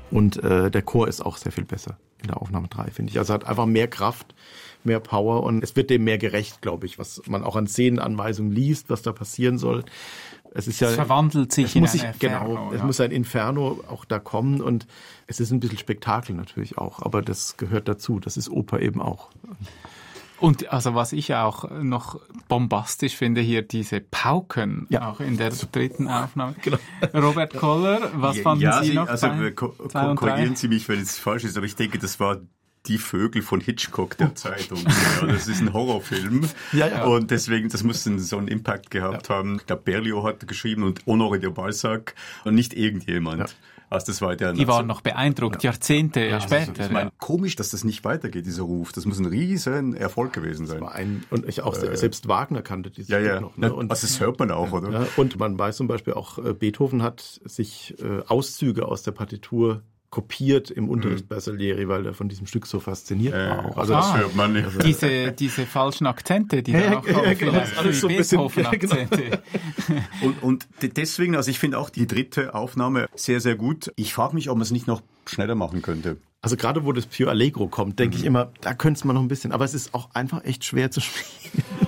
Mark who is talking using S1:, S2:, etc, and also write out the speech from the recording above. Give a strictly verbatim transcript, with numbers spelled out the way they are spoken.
S1: Und äh, der Chor ist auch sehr viel besser in der Aufnahme drei, finde ich. Also hat einfach mehr Kraft, mehr Power und es wird dem mehr gerecht, glaube ich, was man auch an Szenenanweisungen liest, was da passieren soll. Es ist ja,
S2: es verwandelt sich
S1: es
S2: in
S1: muss
S2: ein
S1: sich,
S2: Inferno.
S1: Genau,
S2: ja.
S1: es muss ein Inferno auch da kommen und es ist ein bisschen Spektakel natürlich auch, aber das gehört dazu. Das ist Oper eben auch.
S2: Und also was ich auch noch bombastisch finde, hier diese Pauken,
S1: ja.
S2: auch in der dritten Aufnahme. Genau. Robert Koller, was
S3: ja,
S2: fanden
S3: ja,
S2: Sie
S3: Sie
S2: noch?
S3: Also
S2: bei
S3: ko-
S2: zwei und
S3: korrigieren
S2: drei?
S3: Sie mich, wenn es falsch ist, aber ich denke, das war die Vögel von Hitchcock der Zeitung. Ja, das ist ein Horrorfilm.
S1: Ja, ja.
S3: Und deswegen, das muss so einen Impact gehabt ja. haben. Ich glaube, Berlioz hat geschrieben und Honoré de Balzac und nicht irgendjemand. Ja. Also das war der
S2: Die waren noch beeindruckt, ja. Jahrzehnte ja, später.
S3: Also, ich meine, komisch, dass das nicht weitergeht, dieser Ruf. Das muss ein riesen Erfolg gewesen sein.
S1: Das war ein, und ich auch äh, selbst Wagner kannte dieses
S3: ja, ja.
S1: noch. Ne? Und,
S3: also das hört man auch, oder?
S1: Ja, und man weiß zum Beispiel auch, Beethoven hat sich äh, Auszüge aus der Partitur kopiert im Unterricht bei Salieri, weil er von diesem Stück so fasziniert
S3: äh,
S1: war. Auch. Also
S3: ah,
S1: das
S3: hört man nicht.
S2: Also, diese, diese falschen Akzente, die
S1: ja,
S2: da auch kommen,
S1: ja, genau,
S2: vielleicht
S1: alles so ein
S2: Beethoven-Akzente.
S1: Genau.
S3: und, und deswegen, also ich finde auch die dritte Aufnahme sehr, sehr gut. Ich frage mich, ob man es nicht noch schneller machen könnte.
S1: Also gerade wo das Più Allegro kommt, denke mhm. ich immer, da könnte es mal noch ein bisschen, aber es ist auch einfach echt schwer zu spielen.